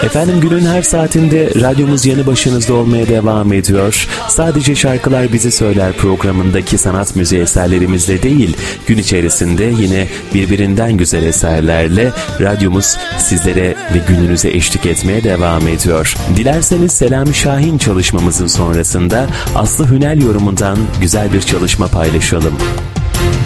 Efendim günün her saatinde radyomuz yanı başınızda olmaya devam ediyor. Sadece Şarkılar Bizi Söyler programındaki sanat müziği eserlerimizle değil, gün içerisinde yine birbirinden güzel eserlerle radyomuz sizlere ve gününüze eşlik etmeye devam ediyor. Dilerseniz Selami Şahin çalışmamızın sonrasında Aslı Hünel yorumundan güzel bir çalışma paylaşalım.